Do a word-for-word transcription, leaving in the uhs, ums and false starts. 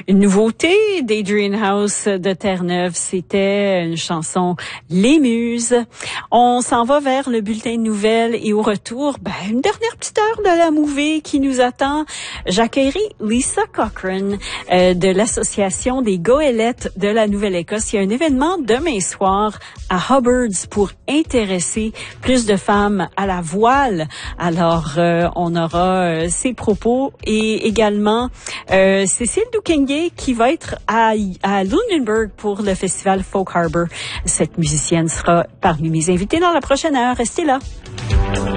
Une nouveauté d'Adrian House de Terre-Neuve, c'était une chanson Les Muses. On s'en va vers le bulletin de nouvelles et au retour, ben, une dernière petite heure de la mouvée qui nous attend. J'accueillerai Lisa Cochrane euh, de l'Association des Goélettes de la Nouvelle-Écosse. Il y a un événement demain soir à Hubbard's pour intéresser plus de femmes à la voile. Alors, euh, on aura euh, ses propos et également euh, Cécile Doukengué qui va être à, à Lunenburg pour le festival Folk Harbor. Cette musicienne sera parmi mes invités dans la prochaine heure. Restez là.